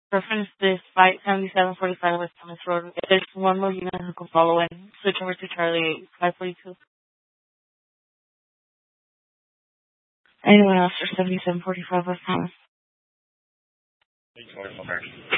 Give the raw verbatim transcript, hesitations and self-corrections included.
Reference this flight seventy-seven forty-five West Thomas Road. If there's one more unit who can follow in, switch over to Charlie five forty-two. Anyone else for seventy-seven forty-five West Thomas?